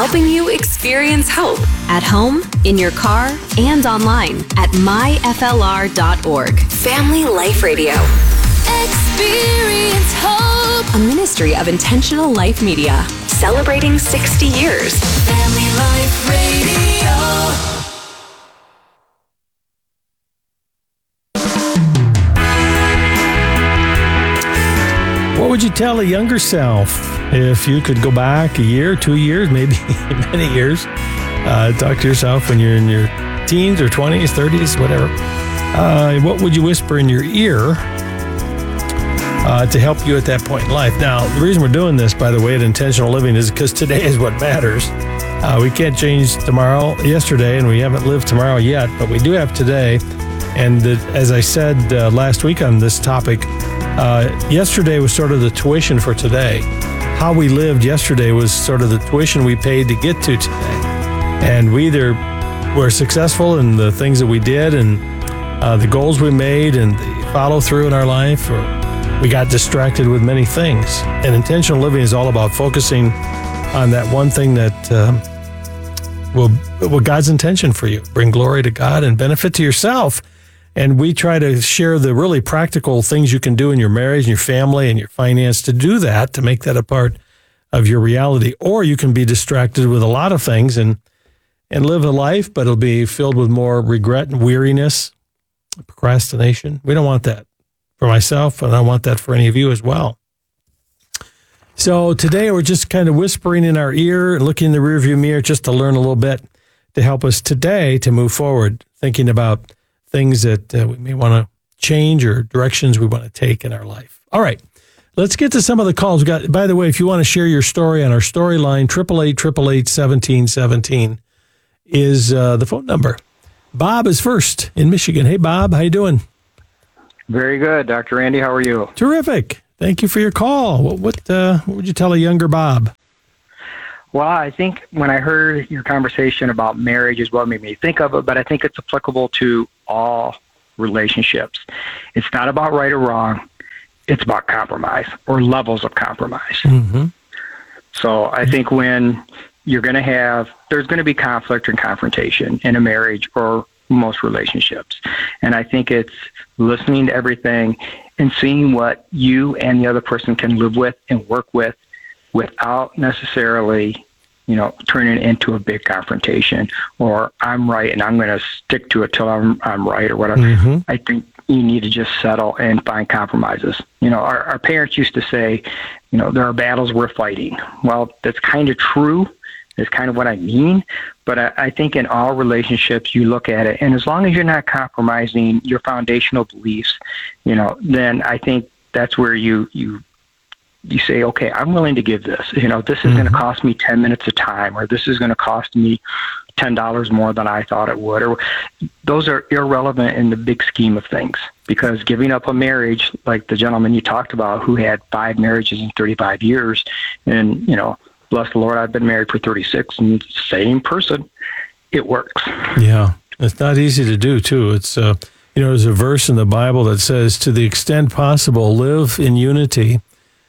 helping you experience hope at home, in your car, and online at myflr.org. Family Life Radio. Experience hope. A ministry of Intentional Life Media. Celebrating 60 years. Family Life Radio. What would you tell a younger self if you could go back a year, 2 years, maybe many years? Talk to yourself when you're in your teens or 20s, 30s, whatever. What would you whisper in your ear to help you at that point in life? Now, the reason we're doing this, by the way, at Intentional Living is because today is what matters. We can't change yesterday, and we haven't lived tomorrow yet, but we do have today. And as I said last week on this topic, yesterday was sort of the tuition for today. How we lived yesterday was sort of the tuition we paid to get to today. And we either were successful in the things that we did and the goals we made and the follow through in our life, or we got distracted with many things. And intentional living is all about focusing on that one thing that will God's intention for you, bring glory to God and benefit to yourself. And we try to share the really practical things you can do in your marriage and your family and your finance to do that, to make that a part of your reality. Or you can be distracted with a lot of things and live a life, but it'll be filled with more regret and weariness, procrastination. We don't want that for myself, and I want that for any of you as well. So today we're just kind of whispering in our ear and looking in the rearview mirror just to learn a little bit to help us today to move forward, thinking about things that we may want to change or directions we want to take in our life. All right, let's get to some of the calls. By the way, if you want to share your story on our story line, 888-888-1717 is the phone number. Bob is first in Michigan. Hey, Bob, how you doing? Very good, Dr. Randy. How are you? Terrific. Thank you for your call. What would you tell a younger Bob? Well, I think when I heard your conversation about marriage is what made me think of it, but I think it's applicable to all relationships. It's not about right or wrong. It's about compromise or levels of compromise. Mm-hmm. So I think when there's going to be conflict and confrontation in a marriage or most relationships. And I think it's listening to everything and seeing what you and the other person can live with and work with without necessarily, turning it into a big confrontation or I'm right and I'm going to stick to it till I'm right or whatever. Mm-hmm. I think you need to just settle and find compromises. Our parents used to say, there are battles worth fighting. Well, that's kind of true. That's kind of what I mean. But I think in all relationships, you look at it, and as long as you're not compromising your foundational beliefs, then I think that's where you say, okay, I'm willing to give this. This is mm-hmm. going to cost me 10 minutes of time, or this is going to cost me $10 more than I thought it would. Or those are irrelevant in the big scheme of things, because giving up a marriage, like the gentleman you talked about who had 5 marriages in 35 years, and, bless the Lord, I've been married for 36, and same person, it works. Yeah, it's not easy to do, too. It's, there's a verse in the Bible that says, to the extent possible, live in unity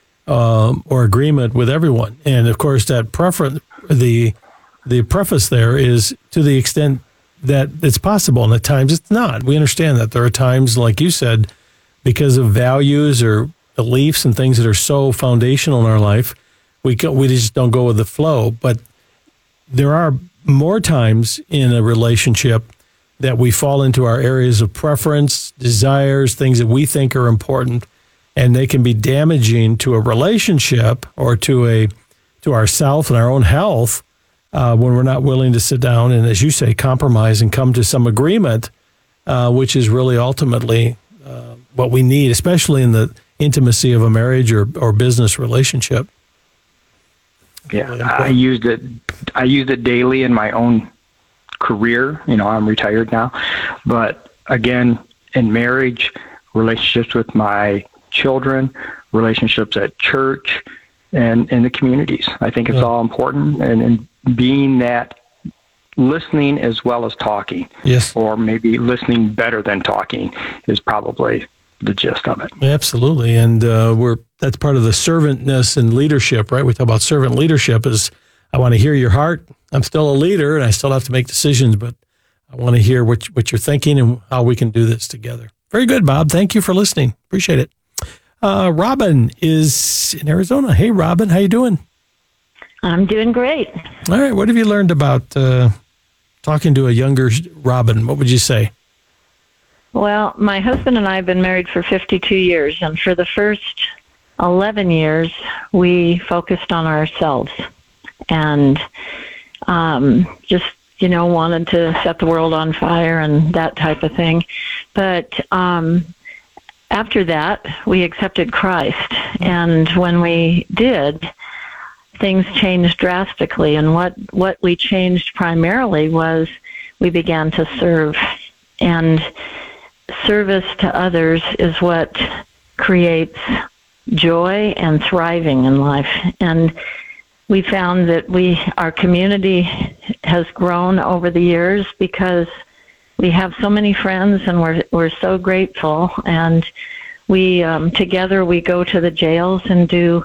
or agreement with everyone. And of course, that the preface there is to the extent that it's possible, and at times it's not. We understand that there are times, like you said, because of values or beliefs and things that are so foundational in our life, we just don't go with the flow. But there are more times in a relationship that we fall into our areas of preference, desires, things that we think are important, and they can be damaging to a relationship or to ourself and our own health when we're not willing to sit down and, as you say, compromise and come to some agreement, which is really ultimately what we need, especially in the intimacy of a marriage or business relationship. Yeah, really I used it daily in my own career. I'm retired now, but again, in marriage, relationships with my children, relationships at church, and in the communities. I think it's all important, and being that listening as well as talking, yes, or maybe listening better than talking is probably the gist of it. Absolutely, and that's part of the servantness and leadership, right? We talk about servant leadership is I want to hear your heart. I'm still a leader and I still have to make decisions, but I want to hear what you're thinking and how we can do this together. Very good, Bob. Thank you for listening. Appreciate it. Robin is in Arizona. Hey, Robin, how you doing? I'm doing great. All right. What have you learned about talking to a younger Robin? What would you say? Well, my husband and I have been married for 52 years, and for the first 11 years, we focused on ourselves and just, wanted to set the world on fire and that type of thing. But after that, we accepted Christ, and when we did, things changed drastically. And what we changed primarily was we began to serve, and service to others is what creates joy and thriving in life. And we found that our community has grown over the years because we have so many friends, and we're so grateful. And we together we go to the jails and do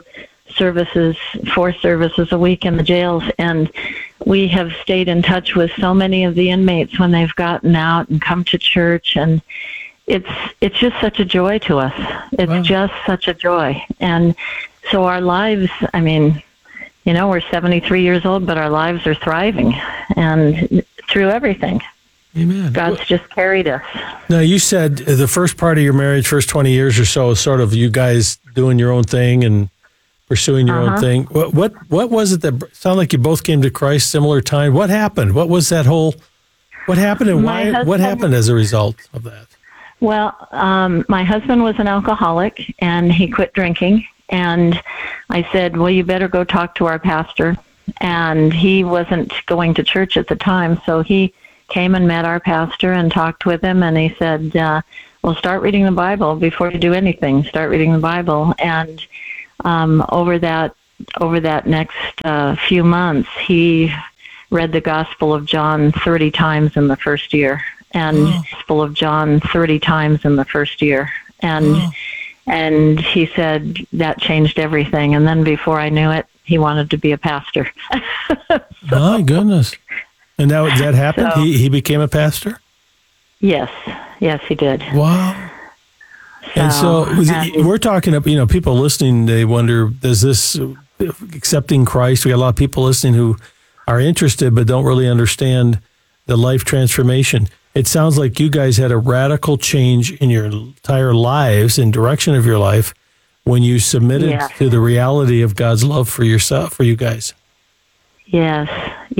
4 services a week in the jails, and we have stayed in touch with so many of the inmates when they've gotten out and come to church, and it's just such a joy to us. It's just such a joy. And so our lives, we're 73 years old, but our lives are thriving, and through everything. Amen. God's just carried us. Now, you said the first part of your marriage, first 20 years or so, is sort of you guys doing your own thing and pursuing your own thing. What was it that sounded like you both came to Christ similar time? What happened? What was that whole? What happened, and why? What happened as a result of that? Well, my husband was an alcoholic, and he quit drinking. And I said, well, you better go talk to our pastor. And he wasn't going to church at the time, so he came and met our pastor and talked with him. And he said, well, start reading the Bible before you do anything. Start reading the Bible. And over that next few months, he read the Gospel of John 30 times in the first year, and Gospel of John 30 times in the first year, and he said that changed everything. And then before I knew it, he wanted to be a pastor. My goodness! And now that happened. So, he became a pastor. Yes, he did. Wow. And so we're talking about, people listening, they wonder, does this accepting Christ, we got a lot of people listening who are interested but don't really understand the life transformation. It sounds like you guys had a radical change in your entire lives and direction of your life when you submitted to the reality of God's love for you guys. Yes.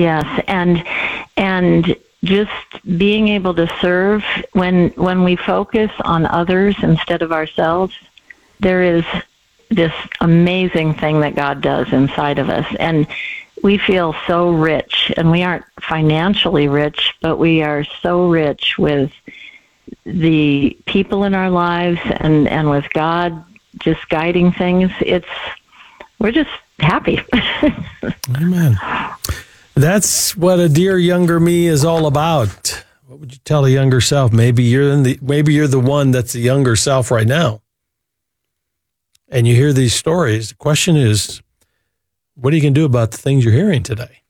And just being able to serve, when we focus on others instead of ourselves, there is this amazing thing that God does inside of us. And we feel so rich, and we aren't financially rich, but we are so rich with the people in our lives and with God just guiding things. We're just happy. Amen. That's what a dear younger me is all about. What would you tell a younger self? Maybe you're the one that's the younger self right now. And you hear these stories. The question is, what are you going to do about the things you're hearing today?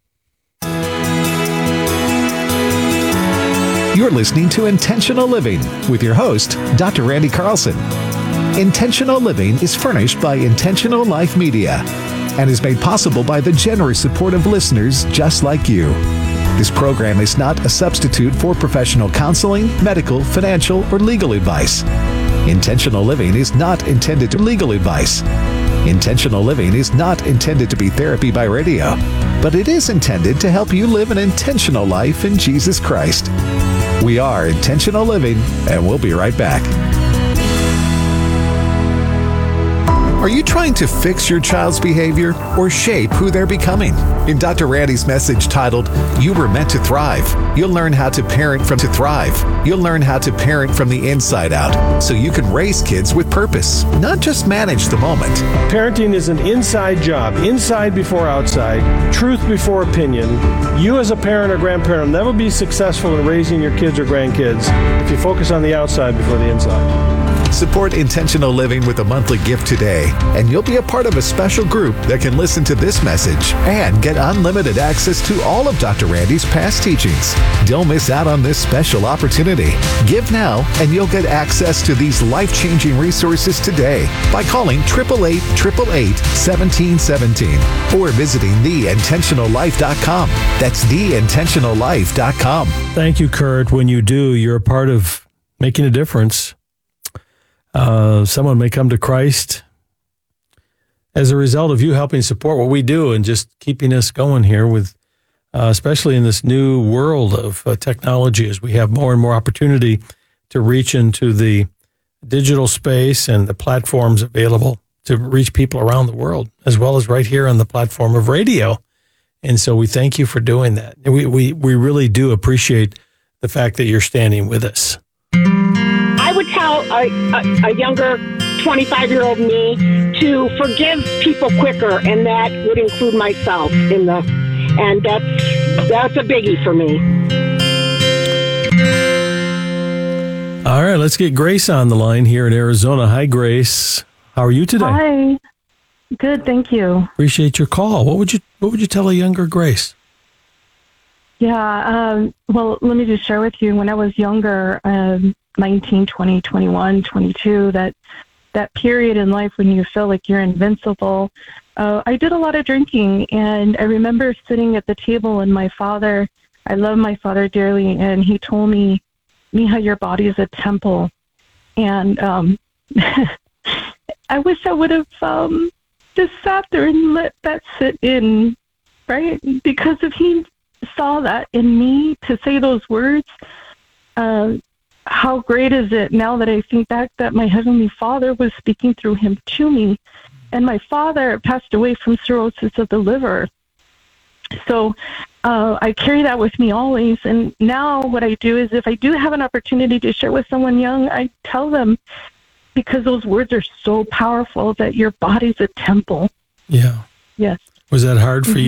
You're listening to Intentional Living with your host, Dr. Randy Carlson. Intentional Living is furnished by Intentional Life Media and is made possible by the generous support of listeners just like you. This program is not a substitute for professional counseling, medical, financial, or legal advice. Intentional Living is not intended to legal advice. Intentional Living is not intended to be therapy by radio, but it is intended to help you live an intentional life in Jesus Christ. We are Intentional Living, and we'll be right back. Are you trying to fix your child's behavior or shape who they're becoming? In Dr. Randy's message titled, You Were Meant to Thrive, you'll learn how to parent from the inside out so you can raise kids with purpose, not just manage the moment. Parenting is an inside job, inside before outside, truth before opinion. You as a parent or grandparent will never be successful in raising your kids or grandkids if you focus on the outside before the inside. Support Intentional Living with a monthly gift today, and you'll be a part of a special group that can listen to this message and get unlimited access to all of Dr. Randy's past teachings. Don't miss out on this special opportunity. Give now, and you'll get access to these life-changing resources today by calling 888-888-1717 or visiting theintentionallife.com. That's theintentionallife.com. Thank you, Kurt. When you do, you're a part of making a difference. Someone may come to Christ as a result of you helping support what we do and just keeping us going here with, especially in this new world of technology, as we have more and more opportunity to reach into the digital space and the platforms available to reach people around the world, as well as right here on the platform of radio. And so we thank you for doing that. And we really do appreciate the fact that you're standing with us. I would tell a younger 25-year-old me to forgive people quicker, and that would include myself and that's a biggie for me. All right, let's get Grace on the line here in Arizona. Hi, Grace. How are you today? Hi. Good, thank you. Appreciate your call. What would you tell a younger Grace? Yeah, well, let me just share with you. When I was younger, 19, 20, 21, 22, that period in life when you feel like you're invincible, I did a lot of drinking, and I remember sitting at the table, and I love my father dearly, and he told me, Miha, your body is a temple. And I wish I would have just sat there and let that sit in, right? Because if he saw that in me to say those words, how great is it now that I think back that my Heavenly Father was speaking through him to me. And my father passed away from cirrhosis of the liver. So I carry that with me always. And now what I do is if I do have an opportunity to share with someone young, I tell them, because those words are so powerful, that your body's a temple. Yeah. Yes. Was that hard for you?